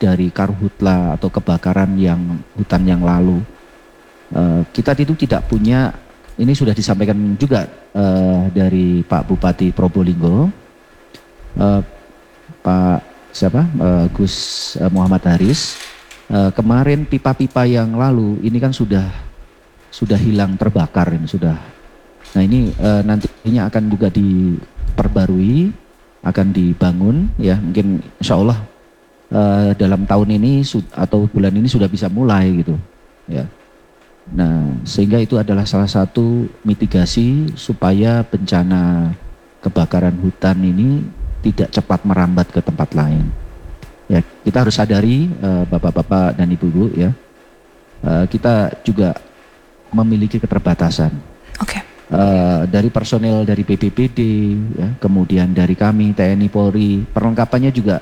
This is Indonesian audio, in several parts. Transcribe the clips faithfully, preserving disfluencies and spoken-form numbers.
dari karhutla atau kebakaran yang hutan yang lalu. Uh, kita itu tidak punya, ini sudah disampaikan juga uh, dari Pak Bupati Probolinggo, uh, Pak siapa uh, Gus uh, Muhammad Haris. Uh, kemarin pipa-pipa yang lalu ini kan sudah sudah hilang terbakar ini sudah. Nah ini uh, nantinya akan juga diperbarui, akan dibangun ya, mungkin insya Allah uh, dalam tahun ini atau bulan ini sudah bisa mulai gitu ya. Nah, sehingga itu adalah salah satu mitigasi supaya bencana kebakaran hutan ini tidak cepat merambat ke tempat lain. Ya, kita harus sadari uh, Bapak-bapak dan Ibu-ibu ya, uh, kita juga memiliki keterbatasan. Oke. Okay. Uh, dari personel dari B P B D, ya, kemudian dari kami T N I Polri, perlengkapannya juga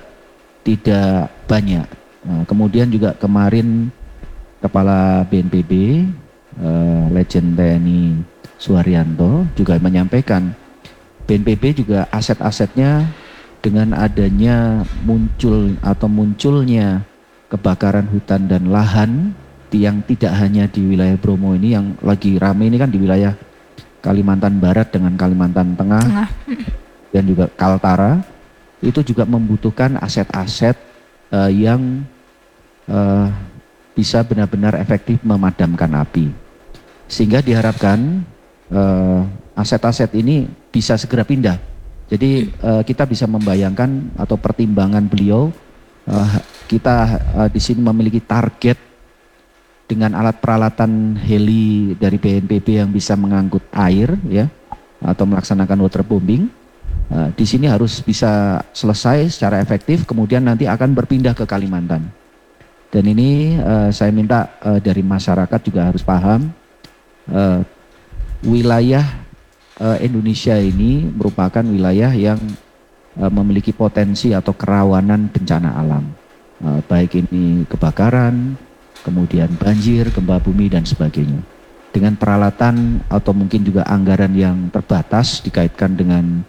tidak banyak. Uh, kemudian juga kemarin Kepala B N P B, uh, Legend T N I Suharyanto juga menyampaikan B N P B juga aset-asetnya dengan adanya muncul atau munculnya kebakaran hutan dan lahan yang tidak hanya di wilayah Bromo ini, yang lagi rame ini kan di wilayah Kalimantan Barat dengan Kalimantan Tengah, Tengah. dan juga Kaltara, itu juga membutuhkan aset-aset uh, yang uh, bisa benar-benar efektif memadamkan api. Sehingga diharapkan uh, aset-aset ini bisa segera pindah. Jadi uh, kita bisa membayangkan atau pertimbangan beliau, uh, kita uh, di sini memiliki target dengan alat peralatan heli dari B N P B yang bisa mengangkut air ya, atau melaksanakan waterbombing. Uh, di sini harus bisa selesai secara efektif, kemudian nanti akan berpindah ke Kalimantan. Dan ini uh, saya minta uh, dari masyarakat juga harus paham, uh, wilayah uh, Indonesia ini merupakan wilayah yang uh, memiliki potensi atau kerawanan bencana alam, uh, baik ini kebakaran, kemudian banjir, gempa bumi dan sebagainya. Dengan peralatan atau mungkin juga anggaran yang terbatas dikaitkan dengan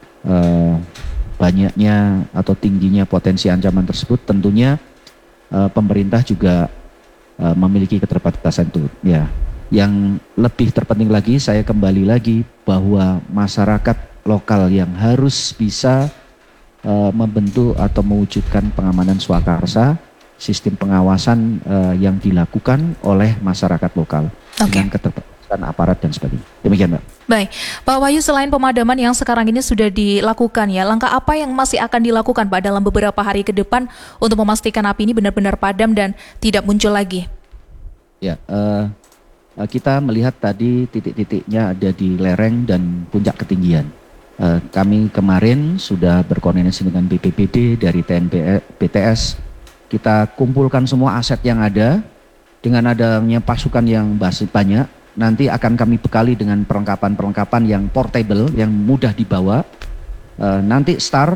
uh, banyaknya atau tingginya potensi ancaman tersebut, tentunya Uh, pemerintah juga uh, memiliki keterbatasan itu ya. Yang lebih terpenting lagi, saya kembali lagi bahwa masyarakat lokal yang harus bisa uh, membentuk atau mewujudkan pengamanan swakarsa, sistem pengawasan uh, yang dilakukan oleh masyarakat lokal okay. dengan keterbatasan aparat dan sebagainya. Demikian, Mbak. Baik, Pak Wahyu, selain pemadaman yang sekarang ini sudah dilakukan ya, langkah apa yang masih akan dilakukan Pak dalam beberapa hari ke depan untuk memastikan api ini benar-benar padam dan tidak muncul lagi? Ya, uh, kita melihat tadi titik-titiknya ada di lereng dan puncak ketinggian. Uh, kami kemarin sudah berkoordinasi dengan B P B D dari T N B T S. Kita kumpulkan semua aset yang ada, dengan adanya pasukan yang banyak. Nanti akan kami bekali dengan perlengkapan-perlengkapan yang portable, yang mudah dibawa. Uh, nanti STAR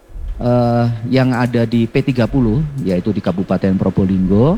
uh, yang ada di P tiga puluh, yaitu di Kabupaten Probolinggo,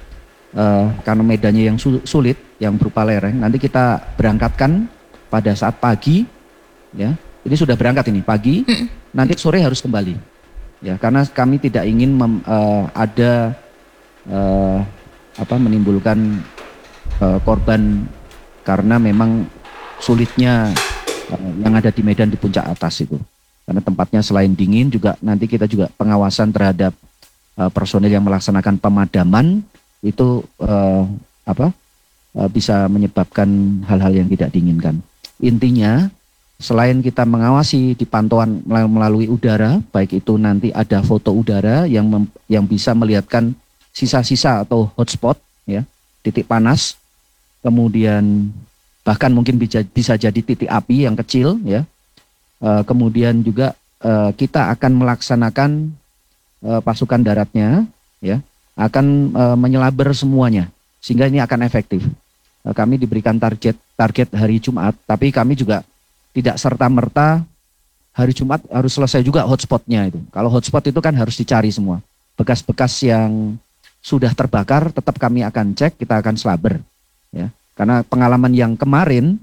uh, karena medannya yang sulit, yang berupa lereng, nanti kita berangkatkan pada saat pagi, ya. Ini sudah berangkat ini pagi, nanti sore harus kembali, ya. Karena kami tidak ingin mem, uh, ada uh, apa menimbulkan uh, korban. Karena memang sulitnya uh, yang ada di medan di puncak atas itu. Karena tempatnya selain dingin juga nanti kita juga pengawasan terhadap uh, personil yang melaksanakan pemadaman itu uh, apa uh, bisa menyebabkan hal-hal yang tidak diinginkan. Intinya selain kita mengawasi di pantauan melalui udara, baik itu nanti ada foto udara yang mem, yang bisa melihatkan sisa-sisa atau hotspot ya, titik panas. Kemudian bahkan mungkin bisa, bisa jadi titik api yang kecil ya. E, kemudian juga e, kita akan melaksanakan e, pasukan daratnya ya, akan e, menyelabar semuanya sehingga ini akan efektif. E, kami diberikan target target hari Jumat, tapi kami juga tidak serta-merta hari Jumat harus selesai juga hotspotnya itu. Kalau hotspot itu kan harus dicari semua. Bekas-bekas yang sudah terbakar tetap kami akan cek, kita akan selabar. Ya, karena pengalaman yang kemarin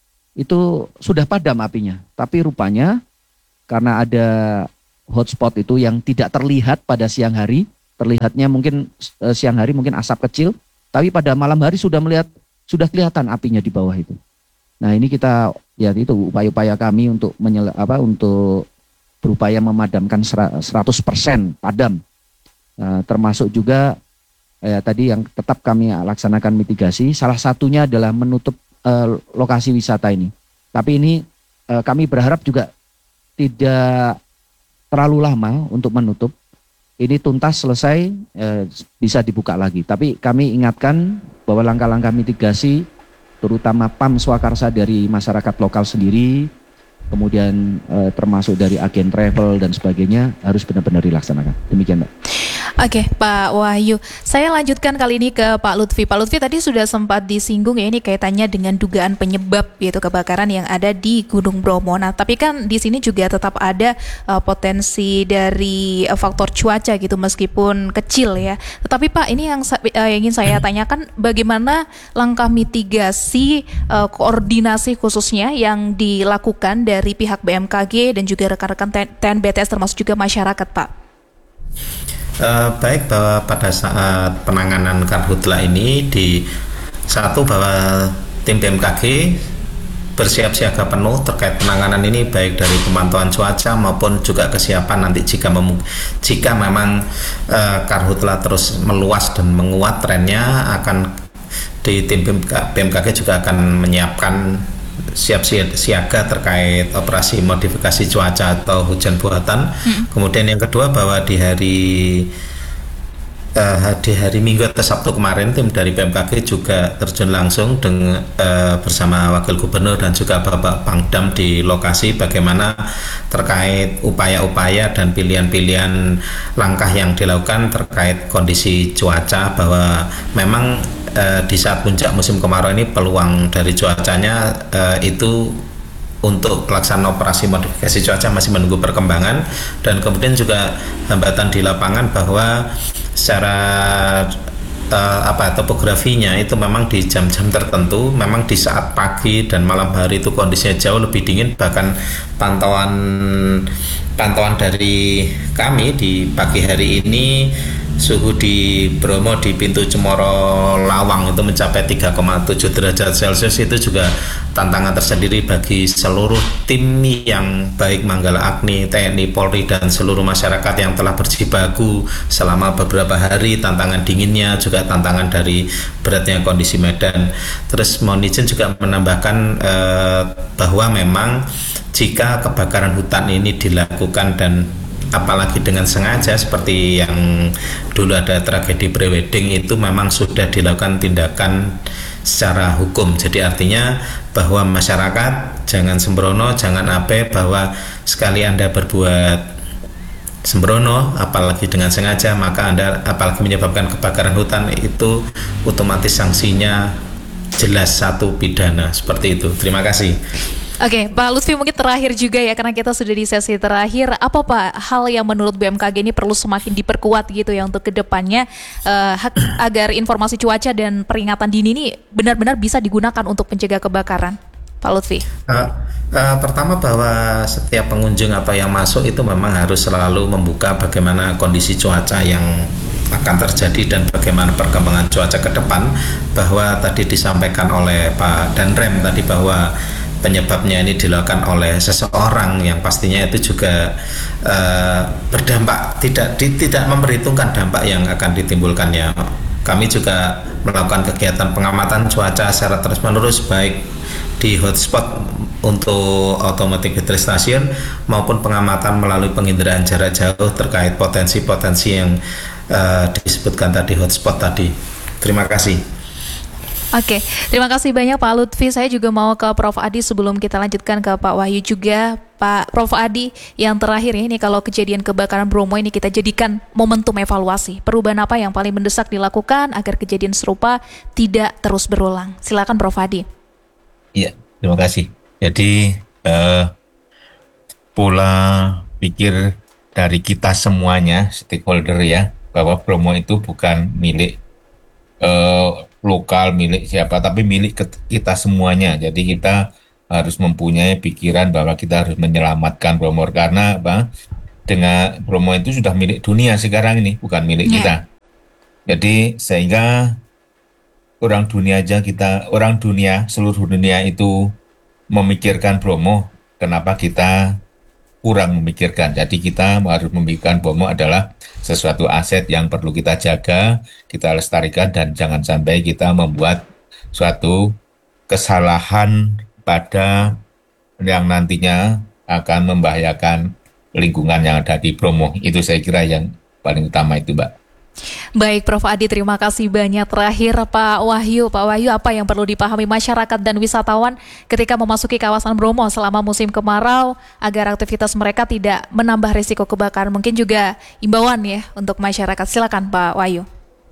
itu sudah padam apinya, tapi rupanya karena ada hotspot itu yang tidak terlihat pada siang hari, terlihatnya mungkin uh, siang hari mungkin asap kecil, tapi pada malam hari sudah melihat sudah kelihatan apinya di bawah itu. Nah ini kita ya itu upaya-upaya kami untuk menyela, apa untuk berupaya memadamkan seratus persen padam, uh, termasuk juga eh, tadi yang tetap kami laksanakan mitigasi. Salah satunya adalah menutup uh, lokasi wisata ini. Tapi ini uh, kami berharap juga tidak terlalu lama untuk menutup. Ini tuntas selesai, eh, bisa dibuka lagi. Tapi kami ingatkan bahwa langkah-langkah mitigasi, terutama P A M Swakarsa dari masyarakat lokal sendiri, kemudian eh, termasuk dari agen travel dan sebagainya, harus benar-benar dilaksanakan. Demikian, Mbak. Oke, Pak Wahyu. Saya lanjutkan kali ini ke Pak Lutfi. Pak Lutfi tadi sudah sempat disinggung ya, ini kaitannya dengan dugaan penyebab yaitu kebakaran yang ada di Gunung Bromo. Nah, tapi kan di sini juga tetap ada uh, potensi dari uh, faktor cuaca gitu meskipun kecil ya. Tetapi Pak, ini yang uh, ingin saya tanyakan, bagaimana langkah mitigasi uh, koordinasi khususnya yang dilakukan dari pihak B M K G dan juga rekan-rekan T N B T S termasuk juga masyarakat, Pak? Uh, baik, bahwa pada saat penanganan karhutla ini di satu bahwa tim B M K G bersiap siaga penuh terkait penanganan ini, baik dari pemantauan cuaca maupun juga kesiapan nanti jika mem- jika memang uh, karhutla terus meluas dan menguat trennya, akan di tim B M K G juga akan menyiapkan siap siaga terkait operasi modifikasi cuaca atau hujan buatan. Hmm. Kemudian yang kedua bahwa di hari uh, di hari Minggu atau Sabtu kemarin tim dari B M K G juga terjun langsung dengan uh, bersama Wakil Gubernur dan juga Bapak Pangdam di lokasi, bagaimana terkait upaya-upaya dan pilihan-pilihan langkah yang dilakukan terkait kondisi cuaca, bahwa memang Uh, di saat puncak musim kemarau ini peluang dari cuacanya uh, itu untuk pelaksanaan operasi modifikasi cuaca masih menunggu perkembangan. Dan kemudian juga hambatan di lapangan bahwa secara uh, apa topografinya itu memang di jam-jam tertentu, memang di saat pagi dan malam hari itu kondisinya jauh lebih dingin. Bahkan pantauan pantauan dari kami di pagi hari ini, suhu di Bromo di pintu Cemoro Lawang itu mencapai tiga koma tujuh derajat Celcius. Itu juga tantangan tersendiri bagi seluruh tim yang baik Manggala Agni, T N I, Polri dan seluruh masyarakat yang telah berjibaku selama beberapa hari. Tantangan dinginnya, juga tantangan dari beratnya kondisi medan. Terus mohon izin juga menambahkan eh, bahwa memang jika kebakaran hutan ini dilakukan dan apalagi dengan sengaja seperti yang dulu ada tragedi prewedding, itu memang sudah dilakukan tindakan secara hukum. Jadi artinya bahwa masyarakat jangan sembrono, jangan abai bahwa sekali Anda berbuat sembrono apalagi dengan sengaja, maka Anda apalagi menyebabkan kebakaran hutan, itu otomatis sanksinya jelas satu pidana. Seperti itu. Terima kasih. Oke, Pak Lutfi, mungkin terakhir juga ya, karena kita sudah di sesi terakhir. Apa Pak hal yang menurut B M K G ini perlu semakin diperkuat gitu ya untuk kedepannya uh, agar informasi cuaca dan peringatan dini ini benar-benar bisa digunakan untuk mencegah kebakaran, Pak Lutfi? Uh, uh, pertama bahwa setiap pengunjung atau yang masuk itu memang harus selalu membuka bagaimana kondisi cuaca yang akan terjadi dan bagaimana perkembangan cuaca ke depan. Bahwa tadi disampaikan oleh Pak Danrem tadi bahwa penyebabnya ini dilakukan oleh seseorang yang pastinya itu juga uh, berdampak, tidak di, tidak memperhitungkan dampak yang akan ditimbulkannya. Kami juga melakukan kegiatan pengamatan cuaca secara terus-menerus, baik di hotspot untuk automatic battery station maupun pengamatan melalui penginderaan jarak jauh terkait potensi-potensi yang uh, disebutkan tadi, hotspot tadi. Terima kasih. Oke, terima kasih banyak Pak Lutfi. Saya juga mau ke Prof Adi sebelum kita lanjutkan ke Pak Wahyu juga. Pak Prof Adi, yang terakhir ya, ini kalau kejadian kebakaran Bromo ini kita jadikan momentum evaluasi. Perubahan apa yang paling mendesak dilakukan agar kejadian serupa tidak terus berulang? Silakan Prof Adi. Iya, terima kasih. Jadi uh, pola pikir dari kita semuanya, stakeholder ya, bahwa Bromo itu bukan milik uh, lokal, milik siapa, tapi milik kita semuanya. Jadi kita harus mempunyai pikiran bahwa kita harus menyelamatkan Bromo, karena apa? dengan Bromo itu sudah milik dunia sekarang ini, bukan milik Ya. kita. Jadi sehingga orang dunia aja kita, orang dunia, seluruh dunia itu memikirkan Bromo, kenapa kita kurang memikirkan? Jadi kita harus memikirkan Bromo adalah sesuatu aset yang perlu kita jaga, kita lestarikan, dan jangan sampai kita membuat suatu kesalahan pada yang nantinya akan membahayakan lingkungan yang ada di Bromo. Itu saya kira yang paling utama itu, Mbak. Baik, Prof Adi, terima kasih banyak. Terakhir, Pak Wahyu. Pak Wahyu, apa yang perlu dipahami masyarakat dan wisatawan ketika memasuki kawasan Bromo selama musim kemarau agar aktivitas mereka tidak menambah risiko kebakaran? Mungkin juga imbauan ya untuk masyarakat. Silakan, Pak Wahyu.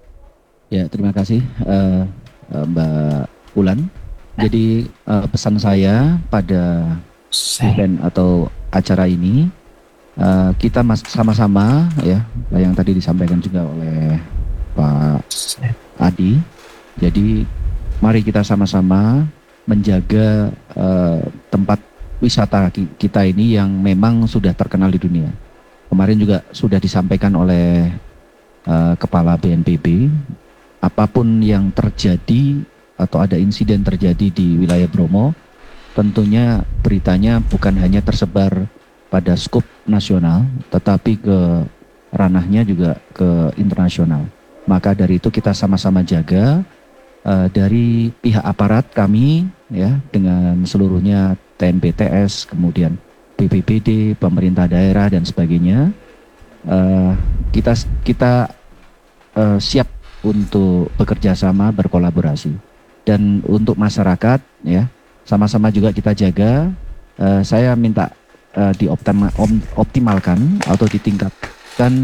Ya, terima kasih uh, uh, Mbak Ulan. Jadi uh, pesan saya pada event atau acara ini, uh, kita mas- sama-sama ya, yang tadi disampaikan juga oleh Pak Adi. Jadi mari kita sama-sama menjaga uh, tempat wisata ki- kita ini yang memang sudah terkenal di dunia. Kemarin juga sudah disampaikan oleh uh, Kepala B N P B, apapun yang terjadi atau ada insiden terjadi di wilayah Bromo, tentunya beritanya bukan hanya tersebar pada skup nasional, tetapi ke ranahnya juga ke internasional. Maka dari itu kita sama-sama jaga uh, dari pihak aparat kami ya, dengan seluruhnya T N P T S, kemudian B P B D, pemerintah daerah dan sebagainya. Uh, kita kita uh, siap untuk bekerja sama, berkolaborasi. Dan untuk masyarakat ya, sama-sama juga kita jaga. Uh, saya minta uh, dioptimalkan atau ditingkatkan